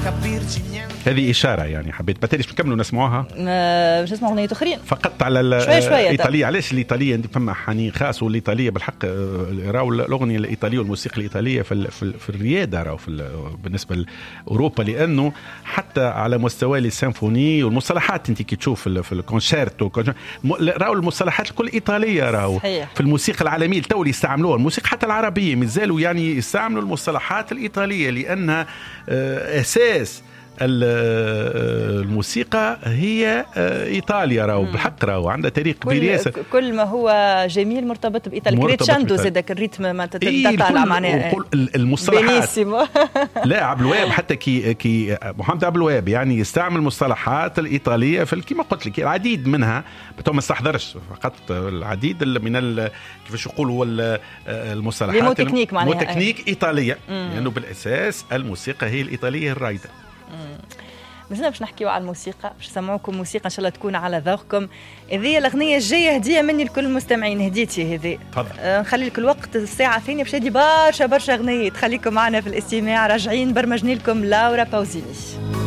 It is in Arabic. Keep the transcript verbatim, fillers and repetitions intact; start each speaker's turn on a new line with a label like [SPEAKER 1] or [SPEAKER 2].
[SPEAKER 1] هذه إشارة يعني حبيت بتريش نكملوا نسمعوها
[SPEAKER 2] باش نسمعوا أغنية أخرين
[SPEAKER 1] فقط على الإيطالية. علاش الإيطالية عندي فما حنين خاص والإيطالية بالحق راهو الأغنية الإيطالية والموسيقى الإيطالية في في, في الريادة راهو بالنسبة لأوروبا لأنه حتى على مستوى السيمفوني والمصطلحات أنت كي تشوف في الكونشيرتو راهو المصطلحات الكل إيطالية راهو في الموسيقى العالمية التولي يستعملوها الموسيقى حتى العربية مازالوا يعني يستعملوا المصطلحات الإيطالية لأنها أساس الموسيقى هي إيطاليا راهو بالحق راهو عندها تاريخ كبير ياسر.
[SPEAKER 2] كل ما هو جميل مرتبط بإيطاليا. كريتشاندو زادك الريتم ما تطلع معناه
[SPEAKER 1] المصطلحات. لا عبد الوهاب حتى كي كي محمد عبد الوهاب يعني يستعمل المصطلحات الإيطالية في كما قلت لك العديد منها بتو ما استحضرش فقط العديد من كيفاش يقولوا المصطلحات
[SPEAKER 2] مو تكنيك معناها
[SPEAKER 1] مو تكنيك إيطالية لأنه يعني بالأساس الموسيقى هي الإيطالية الرايدة.
[SPEAKER 2] مازلنا باش نحكيو على الموسيقى باش نسمعوكم موسيقى ان شاء الله تكون على ذوقكم. هذه الاغنيه الجايه هديه مني لكل المستمعين هديتي هذه آه نخلي لك الوقت الساعه الثانيه باش هدي برشا برشا اغنيات خليكم معنا في الاستماع راجعين برمجنا لكم لورا باوزيني.